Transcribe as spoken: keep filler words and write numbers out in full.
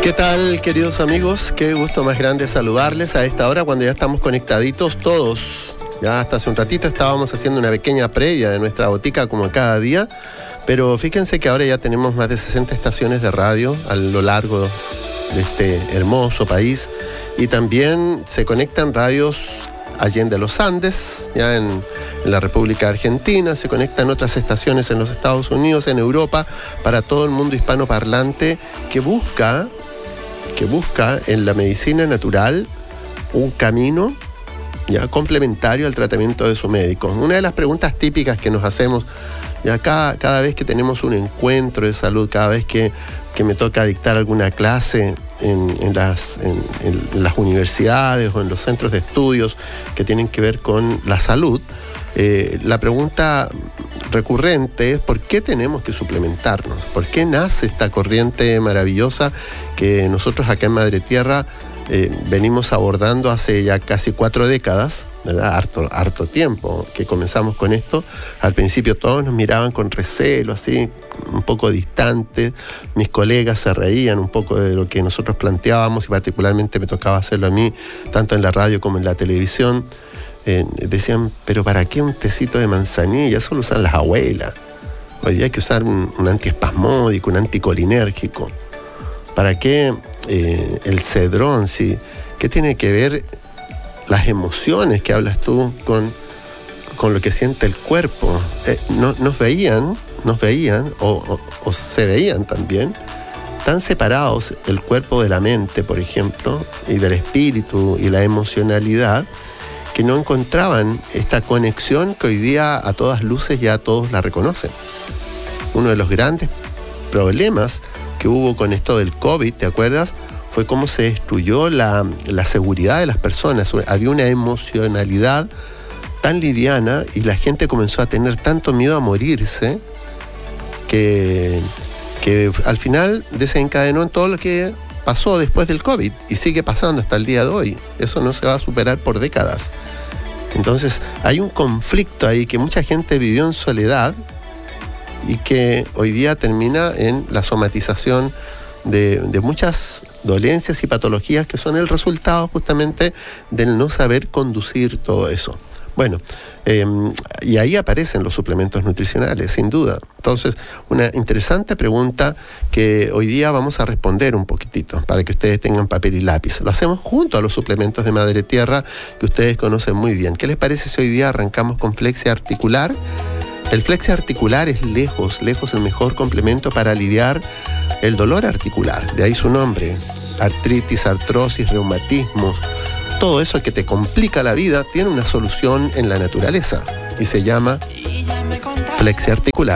¿Qué tal, queridos amigos? Qué gusto más grande saludarles a esta hora cuando ya estamos conectaditos todos. Ya hasta hace un ratito estábamos haciendo una pequeña previa de nuestra botica como cada día, pero fíjense que ahora ya tenemos más de sesenta estaciones de radio a lo largo de este hermoso país y también se conectan radios allende los Andes, ya en, en la República Argentina, se conectan otras estaciones en los Estados Unidos, en Europa, para todo el mundo hispanoparlante que busca, que busca en la medicina natural un camino ya complementario al tratamiento de su médico. Una de las preguntas típicas que nos hacemos ya cada, cada vez que tenemos un encuentro de salud, cada vez que, que me toca dictar alguna clase en, en, las, en, en las universidades o en los centros de estudios que tienen que ver con la salud, eh, la pregunta recurrente es ¿por qué tenemos que suplementarnos? ¿Por qué nace esta corriente maravillosa que nosotros acá en Madre Tierra eh, venimos abordando hace ya casi cuatro décadas? ¿Verdad? Harto, harto tiempo que comenzamos con esto. Al principio todos nos miraban con recelo, así, un poco distantes. Mis colegas se reían un poco de lo que nosotros planteábamos y particularmente me tocaba hacerlo a mí, tanto en la radio como en la televisión. Eh, decían, pero ¿para qué un tecito de manzanilla? Eso lo usan las abuelas. Hoy día hay que usar un, un antiespasmódico, un anticolinérgico. ¿Para qué eh, el cedrón? ¿Sí? ¿Qué tiene que ver las emociones que hablas tú con, con lo que siente el cuerpo? Eh, no, nos veían, nos veían, o, o, o se veían también, tan separados el cuerpo de la mente, por ejemplo, y del espíritu y la emocionalidad, que no encontraban esta conexión que hoy día a todas luces ya todos la reconocen. Uno de los grandes problemas que hubo con esto del COVID, ¿te acuerdas?, fue cómo se destruyó la, la seguridad de las personas. Había una emocionalidad tan liviana y la gente comenzó a tener tanto miedo a morirse que, que al final desencadenó en todo lo que pasó después del COVID y sigue pasando hasta el día de hoy. Eso no se va a superar por décadas. Entonces hay un conflicto ahí que mucha gente vivió en soledad y que hoy día termina en la somatización de, de muchas dolencias y patologías que son el resultado justamente del no saber conducir todo eso. Bueno, eh, y ahí aparecen los suplementos nutricionales, sin duda. Entonces, una interesante pregunta que hoy día vamos a responder un poquitito para que ustedes tengan papel y lápiz. Lo hacemos junto a los suplementos de Madre Tierra que ustedes conocen muy bien. ¿Qué les parece si hoy día arrancamos con Flexia Articular? El Flexia Articular es lejos, lejos el mejor complemento para aliviar el dolor articular. De ahí su nombre. Artritis, artrosis, reumatismos. Todo eso que te complica la vida tiene una solución en la naturaleza y se llama Flexia Articular.